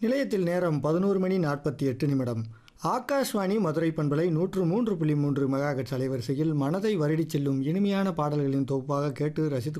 நிலையத்தில் நேரம் 11:48. ஆகாஷ்வாணி மதுரை பண்பலை 103.3 மெகாஹெர்ட்ஸ் அலைவரிசையில் மனதை வருடிச் செல்லும் இனிமையான பாடல்களின் தொகுப்பாக கேட்டு ரசித்துக்